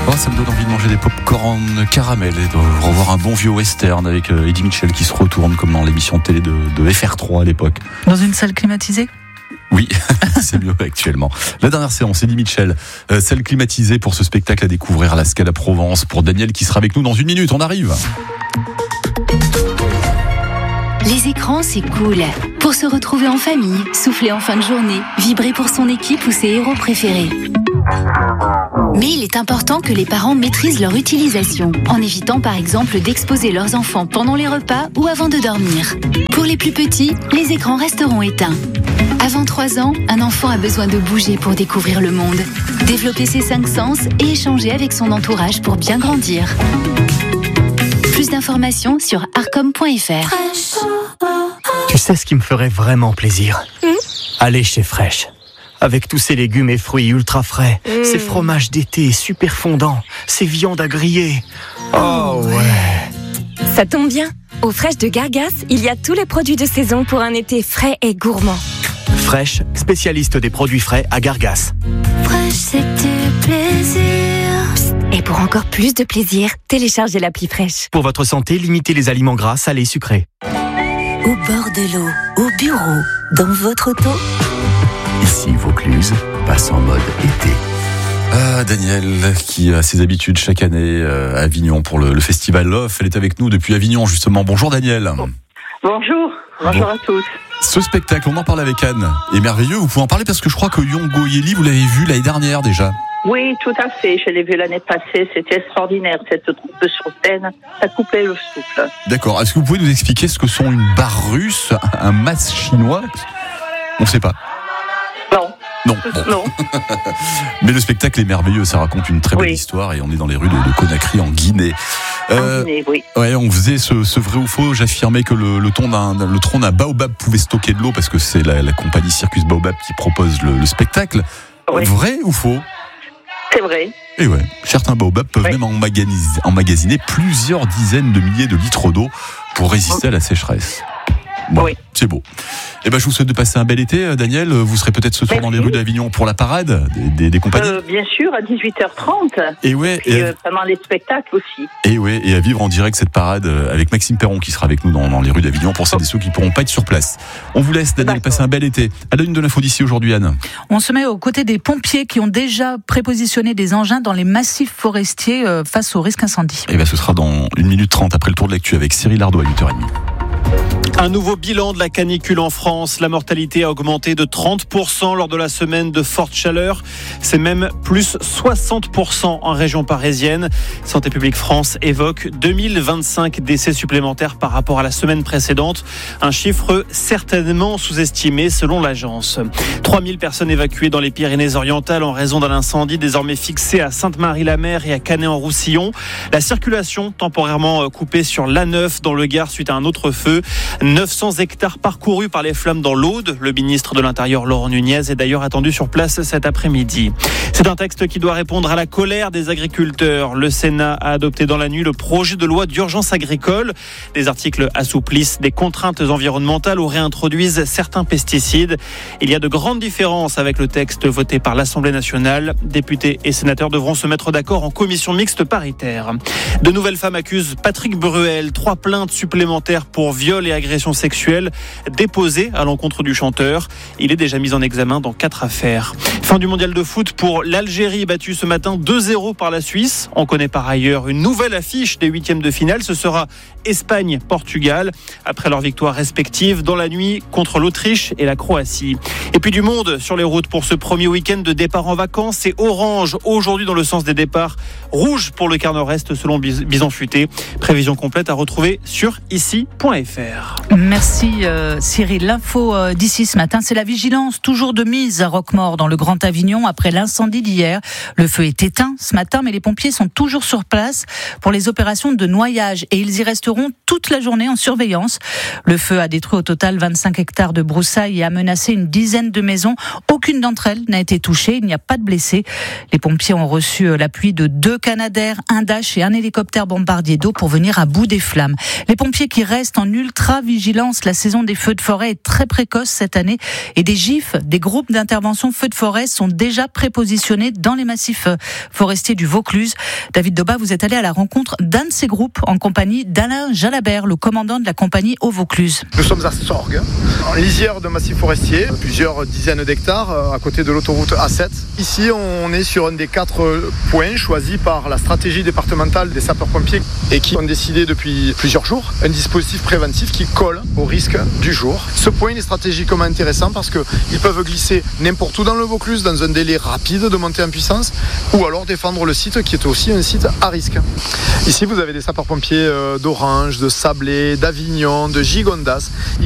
Oh, ça me donne envie de manger des pop-corn caramel et de revoir un bon vieux western avec Eddie Mitchell qui se retourne comme dans l'émission de télé de FR3 à l'époque. Dans une salle climatisée ? Oui, c'est mieux actuellement. La dernière séance, Eddie Mitchell, salle climatisée pour ce spectacle à découvrir à la Scala Provence. Pour Daniel qui sera avec nous dans une minute, on arrive. Les écrans, c'est cool. Pour se retrouver en famille, souffler en fin de journée, vibrer pour son équipe ou ses héros préférés. Mais il est important que les parents maîtrisent leur utilisation, en évitant par exemple d'exposer leurs enfants pendant les repas ou avant de dormir. Pour les plus petits, les écrans resteront éteints. Avant 3 ans, un enfant a besoin de bouger pour découvrir le monde, développer ses 5 sens et échanger avec son entourage pour bien grandir. Plus d'informations sur arcom.fr. Tu sais ce qui me ferait vraiment plaisir ? Aller chez Fresh. Avec tous ces légumes et fruits ultra frais, ces fromages d'été super fondants, ces viandes à griller. Oh ouais. Ça tombe bien. Au Fresh de Gargas, il y a tous les produits de saison pour un été frais et gourmand. Fresh, spécialiste des produits frais à Gargas. Fresh, c'est du plaisir. Et pour encore plus de plaisir, téléchargez l'appli Fresh. Pour votre santé, limitez les aliments gras, salés, sucrés. Au bord de l'eau, au bureau, dans votre auto. Ici Vaucluse passe en mode été. Ah, Daniel, qui a ses habitudes chaque année à Avignon pour le festival Love. Elle est avec nous depuis Avignon, justement. Bonjour Daniel. Bonjour à tous. Ce spectacle, on en parle avec Anne, est merveilleux. Vous pouvez en parler parce que je crois que Yongo Yeli, vous l'avez vu l'année dernière déjà. Oui, tout à fait. Je l'ai vu l'année passée. C'était extraordinaire, cette troupe sur scène. Ça coupait le souffle. D'accord. Est-ce que vous pouvez nous expliquer ce que sont une barre russe, un mas chinois ? On ne sait pas. Non. Non. Mais le spectacle est merveilleux, ça raconte une très belle histoire et on est dans les rues de Conakry en Guinée. Oui. Ouais, on faisait ce vrai ou faux. J'affirmais que le tronc d'un baobab pouvait stocker de l'eau parce que c'est la compagnie Circus Baobab qui propose le spectacle. Oui. Vrai ou faux ? C'est vrai. Et ouais, certains baobabs peuvent même emmagasiner plusieurs dizaines de milliers de litres d'eau pour résister à la sécheresse. Bon, c'est beau. Eh ben, je vous souhaite de passer un bel été, Daniel. Vous serez peut-être ce soir dans les rues d'Avignon pour la parade des compagnies. Bien sûr, à 18h30. Et pendant les spectacles aussi. Et à vivre en direct cette parade avec Maxime Perron qui sera avec nous dans les rues d'Avignon pour celles et ceux qui ne pourront pas être sur place. On vous laisse, Daniel, passer un bel été. À la une de l'info d'ici aujourd'hui, Anne. On se met aux côtés des pompiers qui ont déjà prépositionné des engins dans les massifs forestiers face au risque incendie. Et ben, ce sera dans 1 minute 30 après le tour de l'actu avec Cyril Ardo à 8h30. Un nouveau bilan de la canicule en France. La mortalité a augmenté de 30% lors de la semaine de forte chaleur. C'est même plus 60% en région parisienne. Santé publique France évoque 2025 décès supplémentaires par rapport à la semaine précédente. Un chiffre certainement sous-estimé selon l'agence. 3000 personnes évacuées dans les Pyrénées-Orientales en raison d'un incendie désormais fixé à Sainte-Marie-la-Mer et à Canet-en-Roussillon. La circulation temporairement coupée sur l'A9 dans le Gard suite à un autre feu. 900 hectares parcourus par les flammes dans l'Aude. Le ministre de l'Intérieur, Laurent Nunez, est d'ailleurs attendu sur place cet après-midi. C'est un texte qui doit répondre à la colère des agriculteurs. Le Sénat a adopté dans la nuit le projet de loi d'urgence agricole. Des articles assouplissent des contraintes environnementales ou réintroduisent certains pesticides. Il y a de grandes différences avec le texte voté par l'Assemblée nationale. Députés et sénateurs devront se mettre d'accord en commission mixte paritaire. De nouvelles femmes accusent Patrick Bruel. 3 plaintes supplémentaires pour viol et agression sexuelle déposées à l'encontre du chanteur. Il est déjà mis en examen dans 4 affaires. Fin du mondial de foot pour l'Algérie, battue ce matin 2-0 par la Suisse. On connaît par ailleurs une nouvelle affiche des 8e de finale. Ce sera Espagne-Portugal, après leurs victoires respectives dans la nuit contre l'Autriche et la Croatie. Et puis du monde sur les routes pour ce premier week-end de départ en vacances. C'est orange aujourd'hui dans le sens des départs, rouge pour le quart nord-est selon Bison Futé. Prévision complète à retrouver sur ici.fr. Merci Cyril. L'info d'ici ce matin, c'est la vigilance toujours de mise à Roquemaure dans le Grand Avignon après l'incendie d'hier. Le feu est éteint ce matin, mais les pompiers sont toujours sur place pour les opérations de noyage et ils y resteront toute la journée en surveillance. Le feu a détruit au total 25 hectares de broussailles et a menacé une dizaine de maisons. Aucune d'entre elles n'a été touchée, il n'y a pas de blessés. Les pompiers ont reçu l'appui de 2 Canadair, un Dash et un hélicoptère bombardier d'eau pour venir à bout des flammes. Les pompiers qui restent en ultra vigilance. La saison des feux de forêt est très précoce cette année et des GIF, des groupes d'intervention feux de forêt, sont déjà prépositionnés dans les massifs forestiers du Vaucluse. David Doba, vous êtes allé à la rencontre d'un de ces groupes en compagnie d'Alain Jalabert, le commandant de la compagnie au Vaucluse. Nous sommes à Sorgues, en lisière de massif forestier, plusieurs dizaines d'hectares à côté de l'autoroute A7. Ici, on est sur un des 4 points choisis par la stratégie départementale des sapeurs-pompiers et qui ont décidé depuis plusieurs jours un dispositif préventif qui colle au risque du jour. Ce point est stratégiquement intéressant parce qu'ils peuvent glisser n'importe où dans le Vaucluse dans un délai rapide de montée en puissance ou alors défendre le site qui est aussi un site à risque. Ici, vous avez des sapeurs-pompiers d'Orange, de Sablé, d'Avignon, de Gigondas.